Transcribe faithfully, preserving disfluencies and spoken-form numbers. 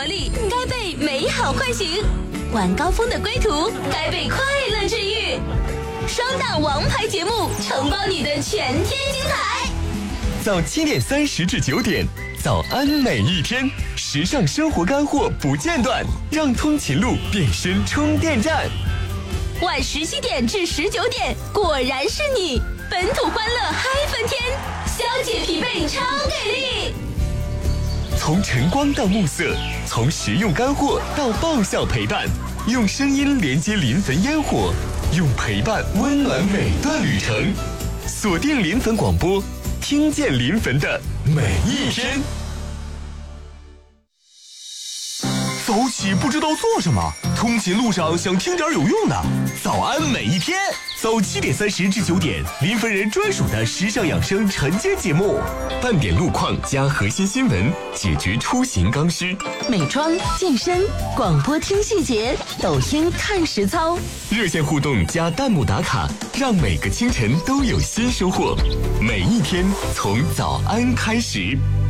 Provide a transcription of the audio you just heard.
力，该被美好唤醒；晚高峰的归途，该被快乐治愈。双档王牌节目，承包你的全天精彩。 早七点三十至九点，早安每一天，时尚生活干货不间断，让通勤路变身充电站。 晚十七点至十九点，果然是你，本土欢乐嗨翻天，消解疲惫超给力。 从晨光到暮色，从实用干货到爆笑陪伴，用声音连接临汾烟火，用陪伴温暖每段旅程。锁定临汾广播，听见临汾的每一天。 早起不知道做什么，通勤路上想听点有用的。早安每一天，早七点三十至九点，临汾人专属的时尚养生晨间节目， 半点路况加核心新闻，解决出行刚需。 美妆、健身、广播听细节，抖音看实操。 热线互动加弹幕打卡，让每个清晨都有新收获。每一天从早安开始。